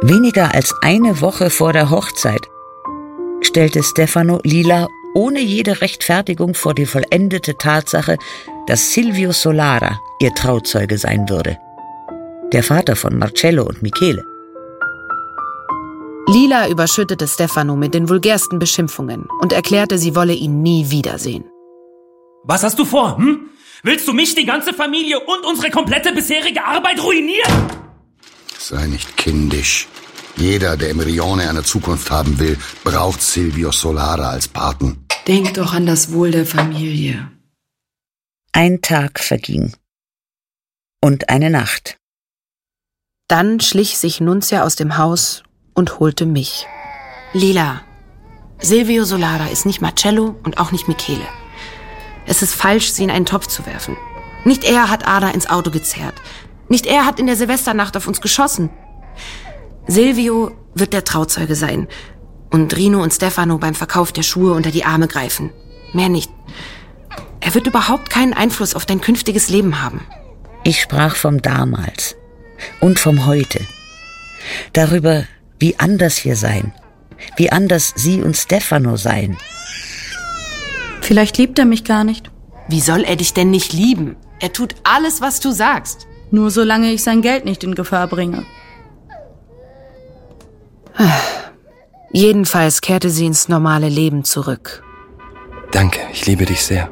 Weniger als eine Woche vor der Hochzeit stellte Stefano Lila ohne jede Rechtfertigung vor die vollendete Tatsache, dass Silvio Solara ihr Trauzeuge sein würde. Der Vater von Marcello und Michele. Lila überschüttete Stefano mit den vulgärsten Beschimpfungen und erklärte, sie wolle ihn nie wiedersehen. Was hast du vor, Willst du mich, die ganze Familie und unsere komplette bisherige Arbeit ruinieren? Sei nicht kindisch. Jeder, der im Rione eine Zukunft haben will, braucht Silvio Solara als Paten. Denk doch an das Wohl der Familie. Ein Tag verging. Und eine Nacht. Dann schlich sich Nunzia aus dem Haus und holte mich. Lila, Silvio Solara ist nicht Marcello und auch nicht Michele. Es ist falsch, sie in einen Topf zu werfen. Nicht er hat Ada ins Auto gezerrt. Nicht er hat in der Silvesternacht auf uns geschossen. Silvio wird der Trauzeuge sein und Rino und Stefano beim Verkauf der Schuhe unter die Arme greifen. Mehr nicht. Er wird überhaupt keinen Einfluss auf dein künftiges Leben haben. Ich sprach vom Damals und vom Heute. Darüber, wie anders wir seien. Wie anders sie und Stefano seien. Vielleicht liebt er mich gar nicht. Wie soll er dich denn nicht lieben? Er tut alles, was du sagst. Nur solange ich sein Geld nicht in Gefahr bringe. Jedenfalls kehrte sie ins normale Leben zurück. Danke, ich liebe dich sehr.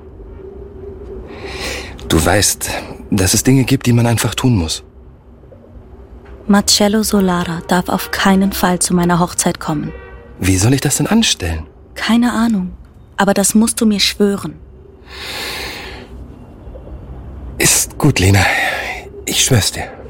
Du weißt, dass es Dinge gibt, die man einfach tun muss. Marcello Solara darf auf keinen Fall zu meiner Hochzeit kommen. Wie soll ich das denn anstellen? Keine Ahnung, aber das musst du mir schwören. Ist gut, Lena. Ich schwör's dir.